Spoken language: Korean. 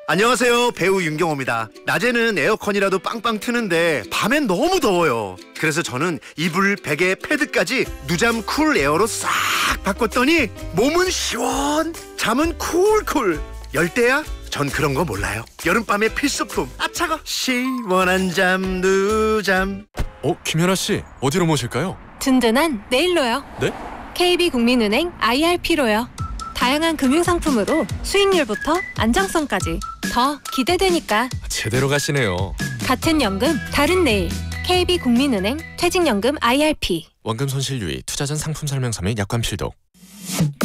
안녕하세요, 배우 윤경호입니다. 낮에는 에어컨이라도 빵빵 트는데 밤엔 너무 더워요. 그래서 저는 이불, 베개, 패드까지 누잠 쿨 에어로 싹 바꿨더니 몸은 시원, 잠은 쿨쿨. 열대야? 전 그런 거 몰라요. 여름밤의 필수품. 아 차가. 시원한 잠 누잠. 김연아 씨, 어디로 모실까요? 든든한 네일로요. 네? KB국민은행 IRP로요. 다양한 금융상품으로 수익률부터 안정성까지 더 기대되니까. 제대로 가시네요. 같은 연금 다른 내일. KB국민은행 퇴직연금 IRP. 원금 손실 유의, 투자 전 상품 설명서 및 약관 필독.